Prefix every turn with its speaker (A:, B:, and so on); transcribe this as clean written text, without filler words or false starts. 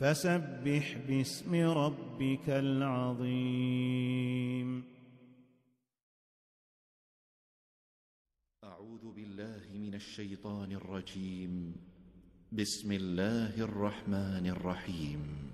A: فسبح باسم ربك العظيم.
B: أعوذ بالله من الشيطان الرجيم. بسم الله الرحمن الرحيم.